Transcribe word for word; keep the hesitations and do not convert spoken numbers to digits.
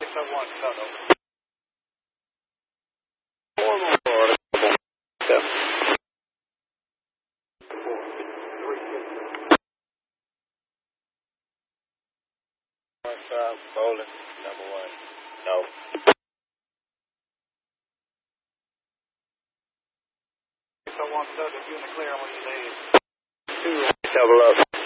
six oh one, Toto. Four more, Florida. Seven. Four, three, six. One five, bowling, number one. No. six oh one, Toto, you in the clear when you leave. Two, double up.